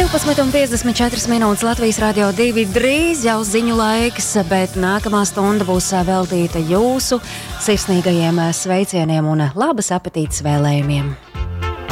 12,54 minūtes Latvijas Radio 2 drīz jau ziņu laiks, bet nākamā stunda būs veltīta jūsu sirsnīgajiem sveicieniem un labas apetītes vēlējumiem.